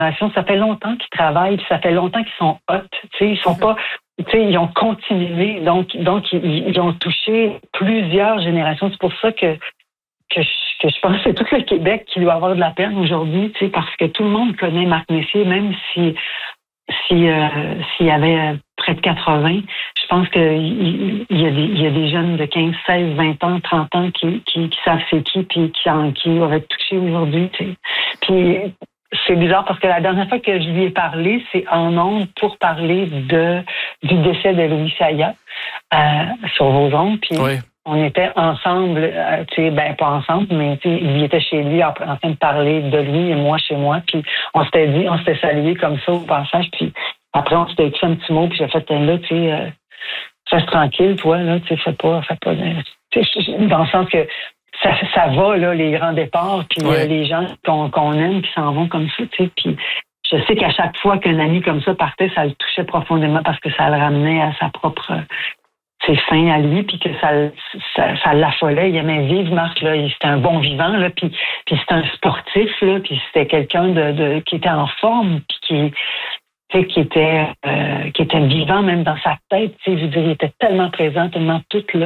Ça fait longtemps qu'ils travaillent, puis ça fait longtemps qu'ils sont hot. Ils sont pas, ils ont continué, donc ils ont touché plusieurs générations. C'est pour ça que je pense que c'est tout le Québec qui doit avoir de la peine aujourd'hui, parce que tout le monde connaît Marc Messier, même s'il y avait près de 80. Je pense qu'il y a des jeunes de 15, 16, 20 ans, 30 ans qui savent c'est qui, puis qui doivent être touchés aujourd'hui. Puis c'est bizarre parce que la dernière fois que je lui ai parlé, c'est en ondes pour parler du décès de Louis Saya sur vos ondes. Puis on était ensemble, pas ensemble, mais il était chez lui en train de parler de lui et moi chez moi. Puis on s'était salué comme ça au passage. Puis après, on s'était écrit un petit mot, puis j'ai fait là, reste tranquille, toi, là, fais pas dans le sens que ça va, là, les grands départs, puis les gens qu'on aime qui s'en vont comme ça, puis je sais qu'à chaque fois qu'un ami comme ça partait, ça le touchait profondément parce que ça le ramenait à sa propre fin à lui, puis que ça l'affolait. Il aimait vivre, Marc, là, c'était un bon vivant, là, puis c'était un sportif, là, puis c'était quelqu'un qui était en forme, puis qui était vivant même dans sa tête. Je veux dire, il était tellement présent, tellement tout là,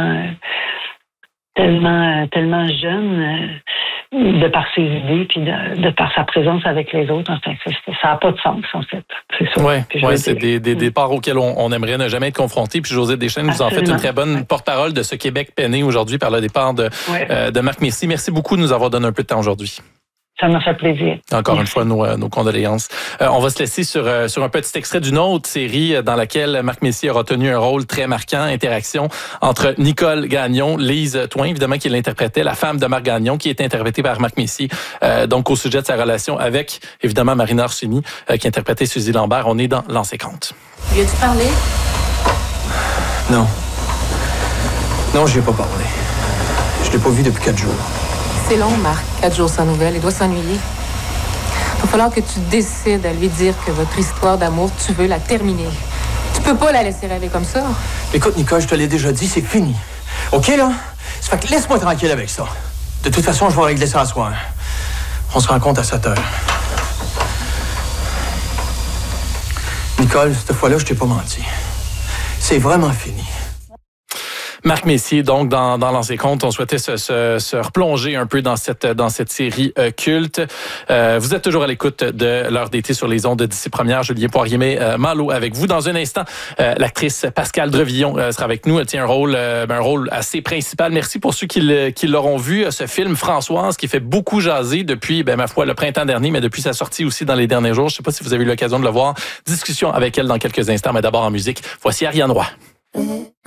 tellement jeune de par ses idées puis de par sa présence avec les autres. Enfin, ça n'a pas de sens, en fait. C'est ça. Oui, c'est des départs auxquels on aimerait ne jamais être confronté. Puis Josette Deschênes, vous en faites une très bonne porte-parole de ce Québec peiné aujourd'hui par le départ de Marc Messier. Merci beaucoup de nous avoir donné un peu de temps aujourd'hui. Ça m'a fait plaisir. Encore une fois, nos condoléances. On va se laisser sur un petit extrait d'une autre série dans laquelle Marc Messier aura tenu un rôle très marquant, interaction entre Nicole Gagnon, Lise Thoin, évidemment, qui l'interprétait, la femme de Marc Gagnon, qui est interprétée par Marc Messier, donc au sujet de sa relation avec, évidemment, Marina Orsini, qui interprétait Suzy Lambert. On est dans L'An 50. Lui as-tu parlé? Non. Non, je lui ai pas parlé. Je l'ai pas vu depuis 4 jours. C'est long, Marc. 4 jours sans nouvelles. Il doit s'ennuyer. Il va falloir que tu décides à lui dire que votre histoire d'amour, tu veux la terminer. Tu peux pas la laisser rêver comme ça. Écoute, Nicole, je te l'ai déjà dit, c'est fini. OK, là? Ça fait que laisse-moi tranquille avec ça. De toute façon, je vais régler ça à soir. On se rencontre à 7 heures. Nicole, cette fois-là, je t'ai pas menti. C'est vraiment fini. Marc Messier, donc, dans L'An 50, on souhaitait se replonger un peu dans cette série culte. Vous êtes toujours à l'écoute de l'heure d'été sur les ondes d'ici première. Julien Poirier-Malo avec vous. Dans un instant, l'actrice Pascale Drevillon sera avec nous. Elle tient un rôle assez principal. Merci pour ceux qui l'auront vu. Ce film Françoise qui fait beaucoup jaser depuis, ma foi, le printemps dernier, mais depuis sa sortie aussi dans les derniers jours. Je ne sais pas si vous avez eu l'occasion de le voir. Discussion avec elle dans quelques instants, mais d'abord en musique. Voici Ariane Roy.